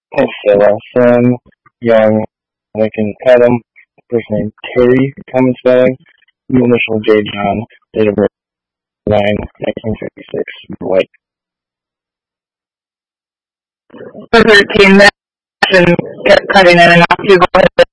Let's see, last son, young Lincoln Adam, first name Terry, common spelling, middle initial J. John, date of birth 1956, white. For 13 minutes and kept cutting in and out. You go ahead.